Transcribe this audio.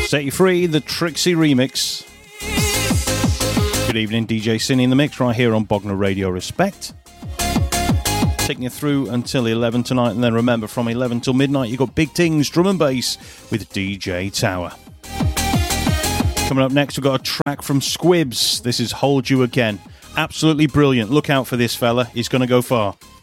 Set You Free, the Trixie remix. Good evening, DJ Cinny in the mix right here on Bognor Radio Respect. Taking you through until 11 tonight, and then remember from 11 till midnight you got Big Tings Drum and Bass with DJ Tower. Coming up next we've got a track from Squibs. This is Hold You Again. Absolutely brilliant. Look out for this fella, he's going to go far.